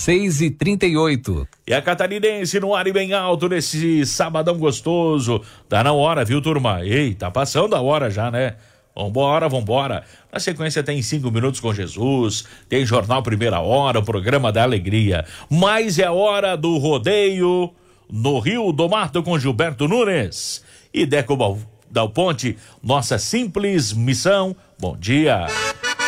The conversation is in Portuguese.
6h38. E a Catarinense no ar e bem alto nesse sabadão gostoso. Tá na hora, viu, turma? Ei, tá passando a hora já, né? Vambora. Na sequência tem 5 minutos com Jesus, tem Jornal Primeira Hora, o programa da alegria. Mas é hora do rodeio no Rio do Mato com Gilberto Nunes e Deco Dal Ponte. Nossa simples missão. Bom dia.